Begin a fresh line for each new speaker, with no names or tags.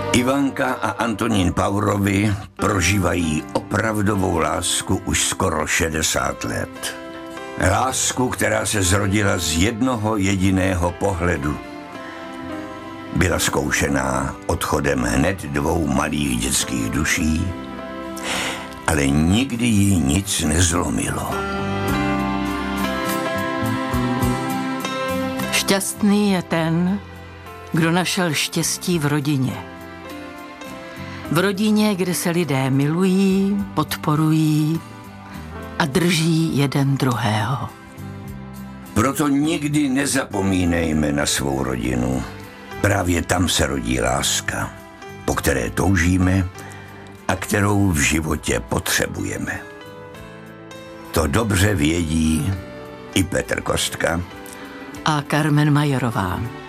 Ivanka a Antonín Paurovi prožívají opravdovou lásku už skoro 60 let. Lásku, která se zrodila z jednoho jediného pohledu. Byla zkoušená odchodem hned 2 malých dětských duší, ale nikdy jí nic nezlomilo.
Šťastný je ten, kdo našel štěstí v rodině. V rodině, kde se lidé milují, podporují a drží jeden druhého.
Proto nikdy nezapomínejme na svou rodinu. Právě tam se rodí láska, po které toužíme a kterou v životě potřebujeme. To dobře vědí i Petr Kostka
a Carmen Majerová.